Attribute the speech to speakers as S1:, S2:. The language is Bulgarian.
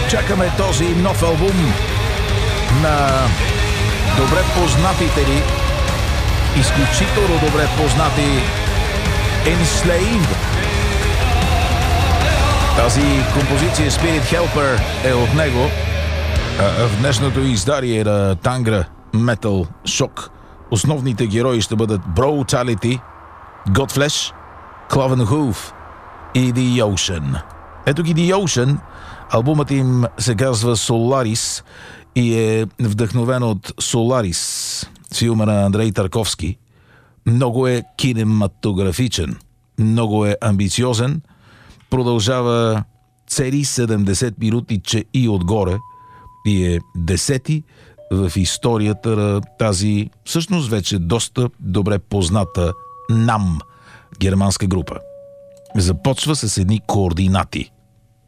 S1: Чакаме този нов албум на добре познатите ни, изключително добре познати Enslaved. Тази композиция Spirit Helper е от него. В днешното издание на Tangra Metal Shock основните герои ще бъдат Brutality, Godflesh, Cloven Hoof и The Ocean. Ето ги The Ocean. Албумът им се казва Solaris и е вдъхновен от Solaris, филма на Андрей Тарковски. Много е кинематографичен, много е амбициозен, продължава цели 70 минути, че и отгоре, и е 10-ти в историята на тази всъщност вече доста добре позната NAMM, германска група. Започва с едни координати.